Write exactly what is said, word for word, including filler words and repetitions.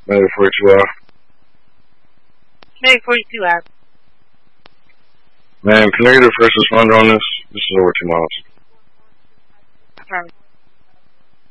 Maybe forty-two hours. Maybe forty-two hours. Man, can I get a first responder on this? This is over two miles. Affirmative.